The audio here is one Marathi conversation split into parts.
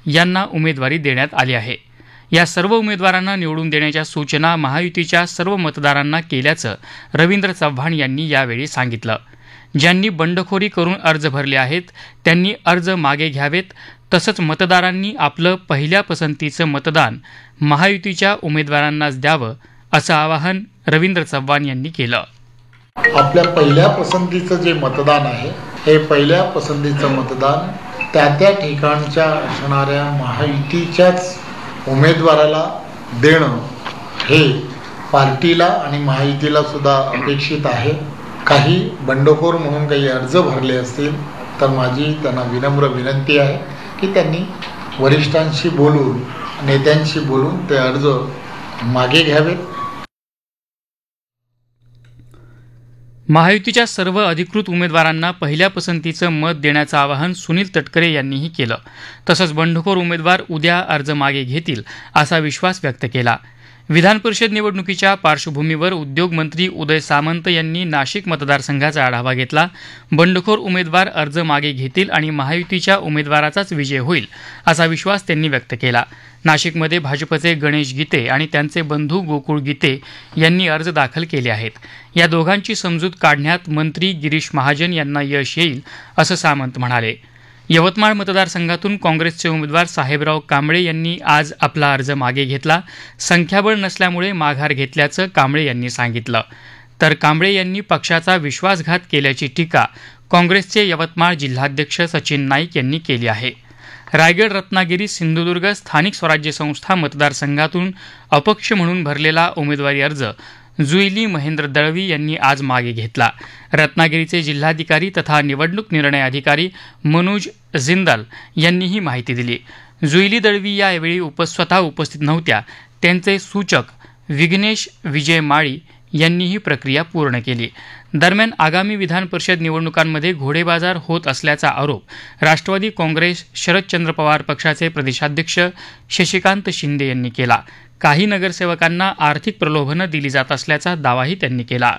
यांना उमेदवारी देण्यात आली आहे. या सर्व उमेदवारांना निवडून देण्याच्या सूचना महायुतीच्या सर्व मतदारांना केल्याचं रवींद्र चव्हाण यांनी यावेळी सांगितलं. ज्यांनी बंडखोरी करून अर्ज भरले आहेत त्यांनी अर्ज मागे घ्यावेत. तसंच मतदारांनी आपलं पहिल्या पसंतीचं मतदान महायुतीच्या उमेदवारांनाच द्यावं असं आवाहन रवींद्र चव्हाण यांनी केलं. आपल्या पहिल्या पसंतीचं जे मतदान आहे हे पहिल्या पसंतीचं मतदान त्या ठिकाणच्या असणाऱ्या महायुतीच्याच उमेदवाराला देणं हे पार्टीला आणि महायुतीला सुद्धा अपेक्षित आहे. काही बंडखोर म्हणून काही अर्ज भरले असतील तर माझी त्यांना विनम्र विनंती आहे की त्यांनी वरिष्ठांशी बोलून नेत्यांशी बोलून ते अर्ज मागे घ्यावेत. महायुतीच्या सर्व अधिकृत उमेदवारांना पहिल्या पसंतीचं मत देण्याचं आवाहन सुनील तटकरे यांनीही केलं. तसंच बंडखोर उमेदवार उद्या अर्ज मागे घेतील असा विश्वास व्यक्त केला. विधान परिषद निवडणुकीच्या पार्श्वभूमीवर उद्योगमंत्री उदय सामंत यांनी नाशिक मतदारसंघाचा आढावा घेतला. बंडखोर उमेदवार अर्ज मागे घेतील आणि महायुतीच्या उमेदवाराचाच विजय होईल असा विश्वास त्यांनी व्यक्त केला. नाशिकमध्ये भाजपचे गणेश गीते आणि त्यांचे बंधू गोकुळ गीते यांनी अर्ज दाखल केले आहेत. या दोघांची समजूत काढण्यात मंत्री गिरीश महाजन यांना यश येईल असं सामंत म्हणाले. यवतमाळ मतदारसंघातून काँग्रेसचे उमेदवार साहेबराव कांबळे यांनी आज आपला अर्ज मागे घेतला. संख्याबळ नसल्यामुळे माघार घेतल्याचं कांबळे यांनी सांगितलं. तर कांबळे यांनी पक्षाचा विश्वासघात केल्याची टीका काँग्रेसचे यवतमाळ जिल्हाध्यक्ष सचिन नाईक यांनी केली आहे. रायगड, रत्नागिरी, सिंधुदुर्ग स्थानिक स्वराज्य संस्था मतदारसंघातून अपक्ष म्हणून भरलेला उमेदवारी अर्ज जुईली महेंद्र दळवी यांनी आज मागे घेतला. रत्नागिरीचे जिल्हाधिकारी तथा निवडणूक निर्णय अधिकारी मनोज जिंदाल यांनी ही माहिती दिली. जुईली दळवी यावेळी स्वतः उपस्थित नव्हत्या. त्यांचे सूचक विघ्नेश विजय माळी यांनी ही प्रक्रिया पूर्ण केली. दरम्यान आगामी विधान परिषद निवडणुकांमध्ये घोडेबाजार होत असल्याचा आरोप राष्ट्रवादी काँग्रेस शरदचंद्र पवार पक्षाचे प्रदेशाध्यक्ष शशिकांत शिंदे यांनी केला. काही नगरसेवकांना आर्थिक प्रलोभनं दिली जात असल्याचा दावाही त्यांनी केला.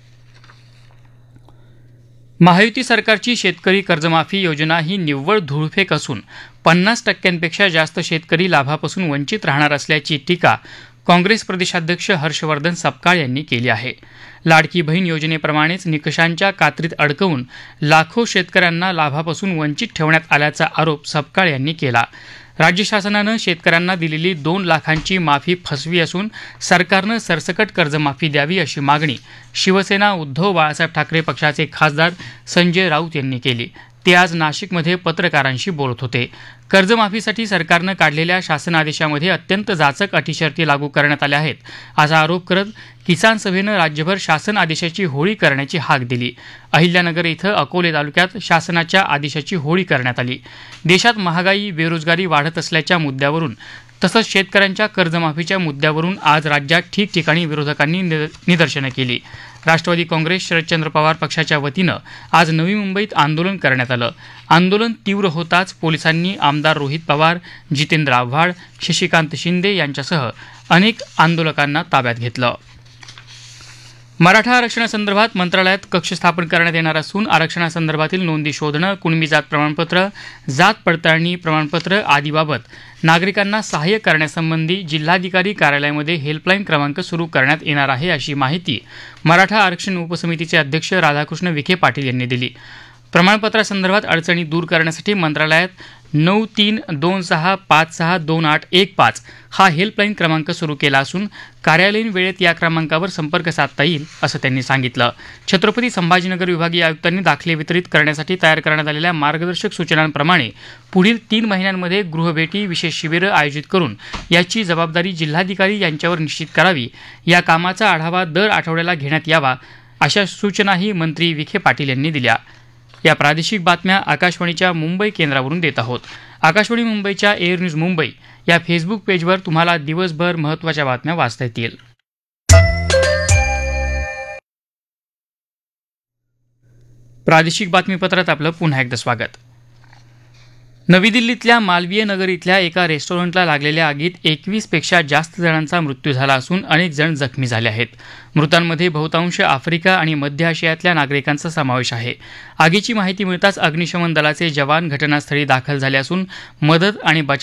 महायुती सरकारची शेतकरी कर्जमाफी योजना ही निव्वळ धूळफेक असून 50% जास्त शेतकरी लाभापासून वंचित राहणार असल्याची टीका काँग्रेस प्रदेशाध्यक्ष हर्षवर्धन सपकाळ यांनी केली आहे. लाडकी बहीण योजनेप्रमाणेच निकषांच्या कात्रीत अडकवून लाखो शेतकऱ्यांना लाभापासून वंचित ठेवण्यात आल्याचा आरोप सपकाळ यांनी केला. राज्य शासनानं शेतकऱ्यांना दिलेली 2 लाखांची माफी फसवी असून सरकारनं सरसकट कर्जमाफी द्यावी अशी मागणी शिवसेना उद्धव बाळासाहेब ठाकरे पक्षाचे खासदार संजय राऊत यांनी केली. ते आज नाशिकमध्ये पत्रकारांशी बोलत होते. कर्जमाफीसाठी सरकारनं काढलेल्या शासन आदेशामध्ये अत्यंत जाचक अटीशर्ती लागू करण्यात आल्या आहेत असा आरोप करत किसान सभेनं राज्यभर शासन आदेशाची होळी करण्याची हाक दिली. अहिल्यानगर इथं अकोले तालुक्यात शासनाच्या आदेशाची होळी करण्यात आली. देशात महागाई, बेरोजगारी वाढत असल्याच्या मुद्द्यावरून तसंच शेतकऱ्यांच्या कर्जमाफीच्या मुद्द्यावरून आज राज्यात ठिकठिकाणी विरोधकांनी निदर्शनं केली. राष्ट्रवादी काँग्रेस शरदचंद्र पवार पक्षाच्या वतीनं आज नवी मुंबईत आंदोलन करण्यात आलं. आंदोलन तीव्र होताच पोलिसांनी आमदार रोहित पवार, जितेंद्र आव्हाड, शशिकांत शिंदे यांच्यासह अनेक आंदोलकांना ताब्यात घेतलं. मराठा आरक्षणासंदर्भात मंत्रालयात कक्ष स्थापन करण्यात येणार असून आरक्षणासंदर्भातील नोंदी शोधणं, कुणबी जात प्रमाणपत्र, जात पडताळणी प्रमाणपत्र आदीबाबत नागरिकांना सहाय्य करण्यासंबंधी जिल्हाधिकारी कार्यालयामध्ये हेल्पलाईन क्रमांक सुरू करण्यात येणार आहे अशी माहिती मराठा आरक्षण उपसमितीचे अध्यक्ष राधाकृष्ण विखे पाटील यांनी दिली. प्रमाणपत्रासंदर्भात अडचणी दूर करण्यासाठी मंत्रालयात 9326562815 हा हेल्पलाईन क्रमांक सुरू केला असून कार्यालयीन वेळेत या क्रमांकावर संपर्क साधता येईल असं त्यांनी सांगितलं. छत्रपती संभाजीनगर विभागीय आयुक्तांनी दाखले वितरित करण्यासाठी तयार करण्यात आलेल्या मार्गदर्शक सूचनांप्रमाणे पुढील 3 महिन्यांमध्ये गृहभेटी, विशेष शिबिरं आयोजित करून याची जबाबदारी जिल्हाधिकारी यांच्यावर निश्चित करावी. या कामाचा आढावा दर आठवड्याला घेण्यात यावा अशा सूचनाही मंत्री विखे पाटील यांनी दिल्या. या प्रादेशिक बातम्या आकाशवाणीच्या मुंबई केंद्रावरून देत आहोत. आकाशवाणी मुंबईच्या एअर न्यूज मुंबई या फेसबुक पेजवर तुम्हाला दिवसभर महत्त्वाच्या बातम्या वाचता येतील. प्रादेशिक बातमीपत्रात आपलं पुन्हा एकदा स्वागत. नवी दिल्लीतल्या मालवीय नगर इथल्या एका रेस्टॉरंटला लागलेल्या आगीत 21 पेक्षा जास्त जणांचा मृत्यू झाला असून अनेक जण जखमी झाले आहेत. मृतांमध्ये बहुतांश आफ्रिका आणि मध्य आशियातल्या नागरिकांचा समावेश आहे. आगीची माहिती मिळताच अग्निशमन दलाचे जवान घटनास्थळी दाखल झाले असून मदत आणि बचाव